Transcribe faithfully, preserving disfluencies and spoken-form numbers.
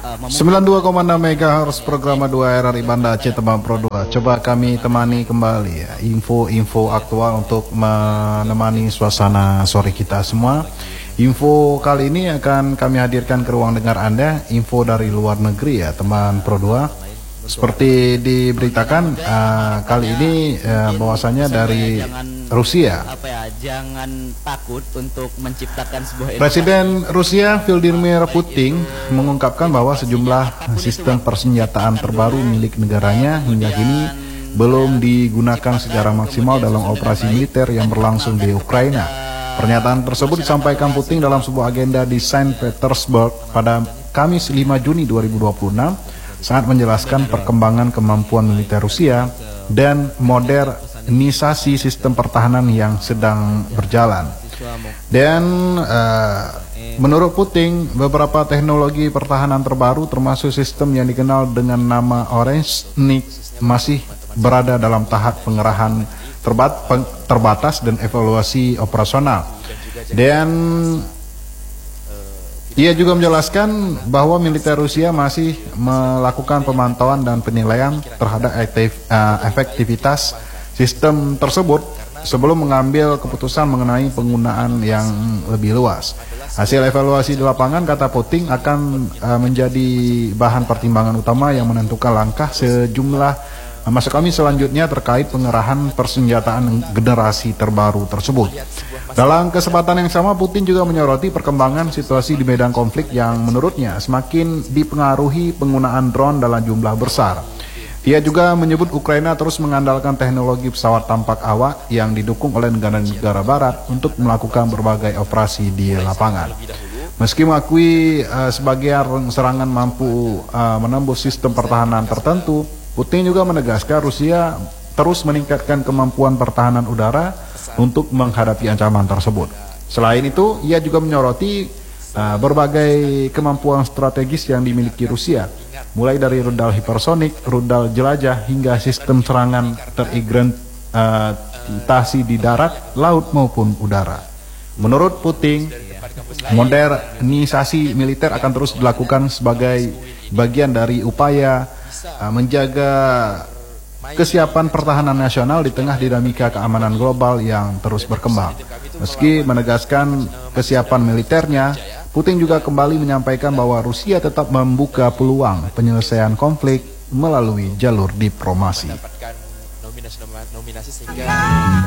sembilan puluh dua koma enam megahertz program dua R R I Banda Aceh Tembang Pro dua. Coba kami temani kembali ya, info-info aktual untuk menemani suasana sore kita semua. Info kali ini akan kami hadirkan ke ruang dengar Anda, info dari luar negeri ya teman Pro dua. Seperti diberitakan uh, kali ini uh, bahwasanya dari Rusia. Apa ya, jangan takut untuk menciptakan sebuah Presiden Rusia Vladimir Putin mengungkapkan bahwa sejumlah sistem persenjataan terbaru milik negaranya hingga kini belum digunakan secara maksimal dalam operasi militer yang berlangsung di Ukraina. Pernyataan tersebut disampaikan Putin dalam sebuah agenda di Saint Petersburg pada Kamis lima Juni dua ribu dua puluh enam saat menjelaskan perkembangan kemampuan militer Rusia dan modernisasi sistem pertahanan yang sedang berjalan. Dan uh, menurut Putin, beberapa teknologi pertahanan terbaru termasuk sistem yang dikenal dengan nama Oreshnik masih berada dalam tahap pengerahan terbat, peng, terbatas dan evaluasi operasional. Dan ia juga menjelaskan bahwa militer Rusia masih melakukan pemantauan dan penilaian terhadap aktif, uh, efektivitas sistem tersebut sebelum mengambil keputusan mengenai penggunaan yang lebih luas. Hasil evaluasi di lapangan, kata Putin, akan uh, menjadi bahan pertimbangan utama yang menentukan langkah sejumlah Maksud kami selanjutnya terkait pengerahan persenjataan generasi terbaru tersebut. Dalam kesempatan yang sama, Putin juga menyoroti perkembangan situasi di medan konflik yang menurutnya semakin dipengaruhi penggunaan drone dalam jumlah besar. Ia juga menyebut Ukraina terus mengandalkan teknologi pesawat tampak awak yang didukung oleh negara-negara barat untuk melakukan berbagai operasi di lapangan. Meski mengakui uh, sebagian serangan mampu uh, menembus sistem pertahanan tertentu, Putin juga menegaskan Rusia terus meningkatkan kemampuan pertahanan udara untuk menghadapi ancaman tersebut. Selain itu, ia juga menyoroti uh, berbagai kemampuan strategis yang dimiliki Rusia, mulai dari rudal hipersonik, rudal jelajah, hingga sistem serangan terintegrasi uh, di darat, laut maupun udara. Menurut Putin, modernisasi militer akan terus dilakukan sebagai bagian dari upaya uh, menjaga kesiapan pertahanan nasional di tengah dinamika keamanan global yang terus berkembang. Meski menegaskan kesiapan militernya, Putin juga kembali menyampaikan bahwa Rusia tetap membuka peluang penyelesaian konflik melalui jalur diplomasi.